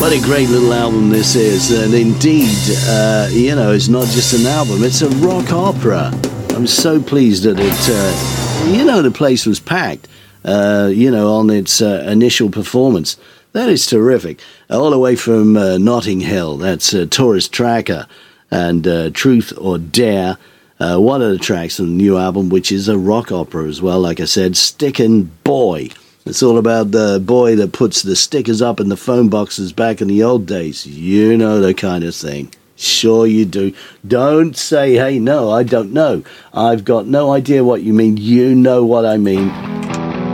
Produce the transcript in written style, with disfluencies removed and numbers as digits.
What a great little album this is, and indeed, it's not just an album, it's a rock opera. I'm so pleased that the place was packed, on its initial performance. That is terrific. All the way from Notting Hill, that's Tourist Tracker and Truth or Dare, one of the tracks from the new album, which is a rock opera as well, like I said, Stickin' Boy. It's all about the boy that puts the stickers up in the phone boxes back in the old days. You know the kind of thing. Sure you do. Don't say, hey, no, I don't know. I've got no idea what you mean. You know what I mean.